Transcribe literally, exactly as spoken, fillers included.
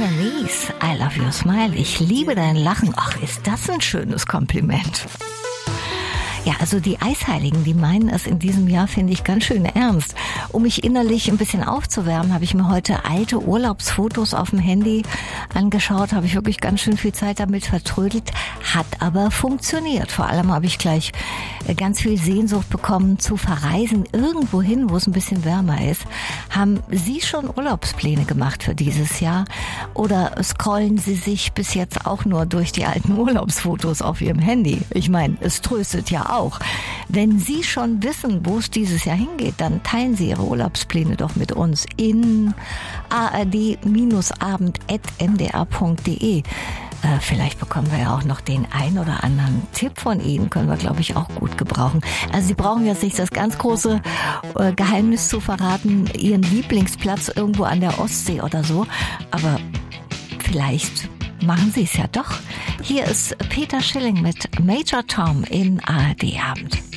Shanice, I love your smile. Ich liebe dein Lachen. Ach, ist das ein schönes Kompliment. Ja, also die Eisheiligen, die meinen es in diesem Jahr, finde ich, ganz schön ernst. Um mich innerlich ein bisschen aufzuwärmen, habe ich mir heute alte Urlaubsfotos auf dem Handy angeschaut, habe ich wirklich ganz schön viel Zeit damit vertrödelt, hat aber funktioniert. Vor allem habe ich gleich ganz viel Sehnsucht bekommen zu verreisen, irgendwo hin, wo es ein bisschen wärmer ist. Haben Sie schon Urlaubspläne gemacht für dieses Jahr oder scrollen Sie sich bis jetzt auch nur durch die alten Urlaubsfotos auf Ihrem Handy? Ich meine, es tröstet ja auch. Wenn Sie schon wissen, wo es dieses Jahr hingeht, dann teilen Sie Ihre Urlaubspläne doch mit uns in a r d abend at n d r punkt d e. Äh, vielleicht bekommen wir ja auch noch den ein oder anderen Tipp von Ihnen, können wir, glaube ich, auch gut gebrauchen. Also Sie brauchen jetzt nicht das ganz große äh, Geheimnis zu verraten, Ihren Lieblingsplatz irgendwo an der Ostsee oder so, aber vielleicht machen Sie es ja doch. Hier ist Peter Schilling mit Major Tom in A R D Abend.